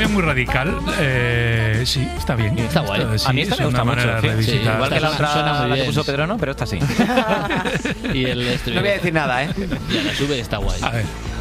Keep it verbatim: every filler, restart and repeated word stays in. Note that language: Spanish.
cambio muy radical. Eh, sí, está bien. Está guay. Esto, sí, a mí esta es me gusta una mucho. manera de Sí, revisitar. igual que la otra Suena muy la que bien. puso Pedro, no, pero esta sí. Y el No voy a decir nada, ¿eh? Ya, la sube está guay. A ver.